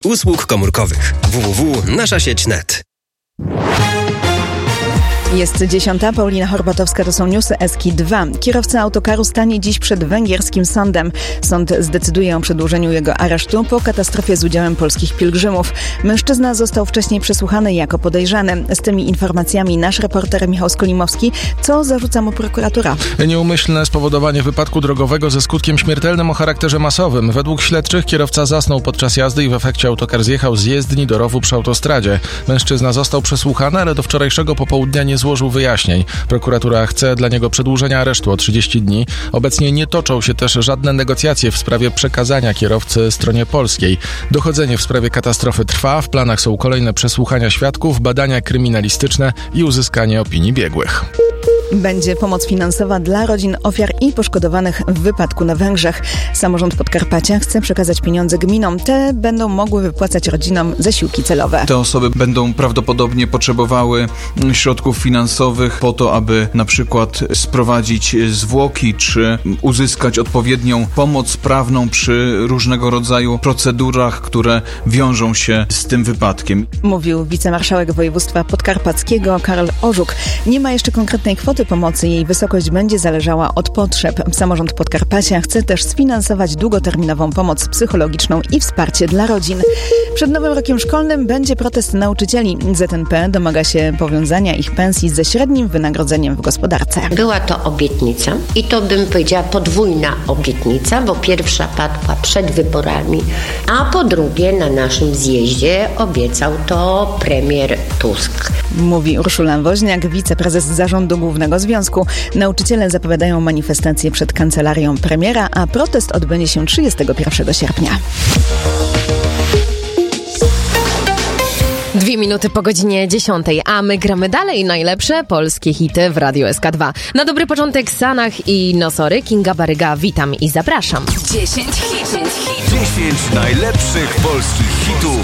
usług komórkowych. www.naszasieć.net. Jest 10. Paulina Horbatowska, to są newsy Eski 2. Kierowca autokaru stanie dziś przed węgierskim sądem. Sąd zdecyduje o przedłużeniu jego aresztu po katastrofie z udziałem polskich pielgrzymów. Mężczyzna został wcześniej przesłuchany jako podejrzany. Z tymi informacjami nasz reporter Michał Skolimowski. Co zarzuca mu prokuratura? Nieumyślne spowodowanie wypadku drogowego ze skutkiem śmiertelnym o charakterze masowym. Według śledczych kierowca zasnął podczas jazdy i w efekcie autokar zjechał z jezdni do rowu przy autostradzie. Mężczyzna został przesłuchany, ale do wczorajszego popołudnia nie złożył wyjaśnień. Prokuratura chce dla niego przedłużenia aresztu o 30 dni. Obecnie nie toczą się też żadne negocjacje w sprawie przekazania kierowcy stronie polskiej. Dochodzenie w sprawie katastrofy trwa. W planach są kolejne przesłuchania świadków, badania kryminalistyczne i uzyskanie opinii biegłych. Będzie pomoc finansowa dla rodzin ofiar i poszkodowanych w wypadku na Węgrzech. Samorząd Podkarpacia chce przekazać pieniądze gminom. Te będą mogły wypłacać rodzinom zasiłki celowe. Te osoby będą prawdopodobnie potrzebowały środków finansowych po to, aby na przykład sprowadzić zwłoki, czy uzyskać odpowiednią pomoc prawną przy różnego rodzaju procedurach, które wiążą się z tym wypadkiem. Mówił wicemarszałek województwa podkarpackiego Karol Orzuk. Nie ma jeszcze konkretnej kwoty pomocy. Jej wysokość będzie zależała od potrzeb. Samorząd Podkarpacia chce też sfinansować długoterminową pomoc psychologiczną i wsparcie dla rodzin. Przed nowym rokiem szkolnym będzie protest nauczycieli. ZNP domaga się powiązania ich pensji ze średnim wynagrodzeniem w gospodarce. Była to obietnica i to bym powiedziała podwójna obietnica, bo pierwsza padła przed wyborami, a po drugie na naszym zjeździe obiecał to premier Tusk. Mówi Urszula Woźniak, wiceprezes Zarządu Głównego Związku. Nauczyciele zapowiadają manifestację przed kancelarią premiera, a protest odbędzie się 31 sierpnia. 2 minuty po godzinie 10, a my gramy dalej najlepsze polskie hity w Radiu SK2. Na dobry początek Sanach i Nosory, Kinga Baryga, witam i zapraszam. 10 najlepszych polskich hitów.